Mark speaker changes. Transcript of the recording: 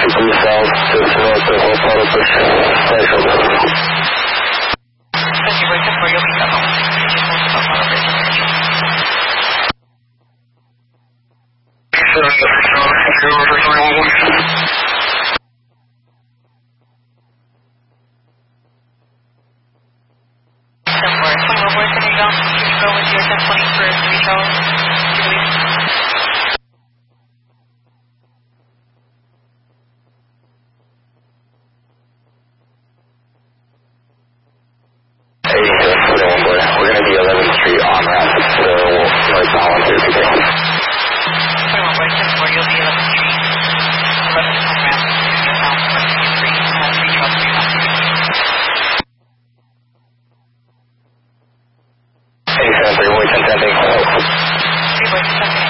Speaker 1: Blue South, just north of Auto Push Station.
Speaker 2: Thank you, Boy 10-4, you'll be up on 160, just north of Auto Push Station. Boy 10-10,